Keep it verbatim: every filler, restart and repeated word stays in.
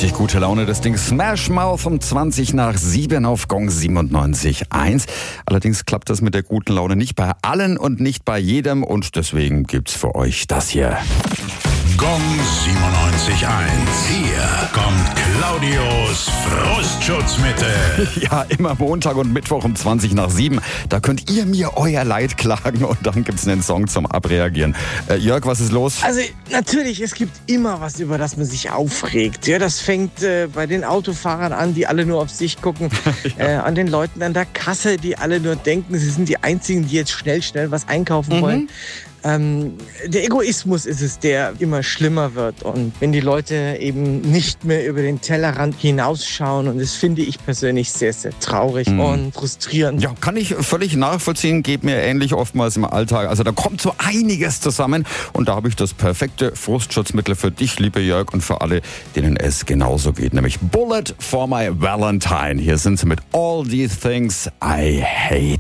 Richtig gute Laune, das Ding Smash Mouth um zwanzig nach sieben auf Gong siebenundneunzig Komma eins. Allerdings klappt das mit der guten Laune nicht bei allen und nicht bei jedem und deswegen gibt's für euch das hier. Gong siebenundneunzig Komma eins. Hier kommt Claudios Frustschutzmittel. Ja, immer Montag und Mittwoch um zwanzig nach sieben. Da könnt ihr mir euer Leid klagen und dann gibt's einen Song zum Abreagieren. Äh, Jörg, was ist los? Also natürlich, es gibt immer was, über das man sich aufregt. Ja, das fängt äh, bei den Autofahrern an, die alle nur auf sich gucken, ja. äh, an den Leuten an der Kasse, die alle nur denken, sie sind die Einzigen, die jetzt schnell, schnell was einkaufen Mhm. wollen. Ähm, der Egoismus ist es, der immer schlimmer wird. Und wenn die Leute eben nicht mehr über den Tellerrand hinausschauen, und das finde ich persönlich sehr, sehr traurig Mhm. und frustrierend. Ja, kann ich völlig nachvollziehen, geht mir ähnlich oftmals im Alltag. Also da kommt so einiges zusammen und da habe ich das perfekte Frustschutzmittel für dich, liebe Jörg, und für alle, denen es genauso geht, nämlich Bullet for my Valentine. Hier sind sie mit All These Things I Hate.